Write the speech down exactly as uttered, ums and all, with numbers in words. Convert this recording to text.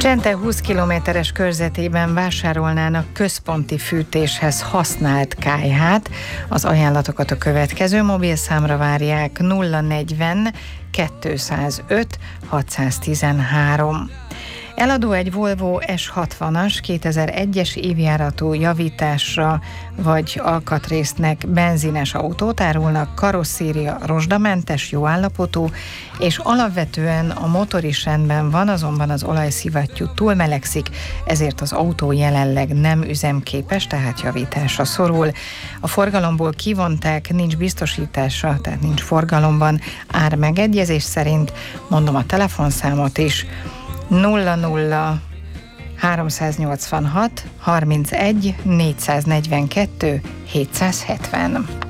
Csente húsz kilométeres körzetében vásárolnának központi fűtéshez használt kályhát. Az ajánlatokat a következő mobilszámra várják: nulla negyven kétszázöt hatszáztizenhárom. Eladó egy Volvo es hatvanas kétezer-egyes évjáratú javításra vagy alkatrésznek benzines autót árulnak, karosszéria rozsdamentes, jó állapotú, és alapvetően a motor is rendben van, azonban az olajszivattyú túlmelegszik, ezért az autó jelenleg nem üzemképes, tehát javításra szorul. A forgalomból kivonták, nincs biztosítása, tehát nincs forgalomban, ármegegyezés szerint, mondom a telefonszámot is, nulla nulla háromszáznyolcvanhat harmincegy négyszáznegyvenkettő hétszázhetven.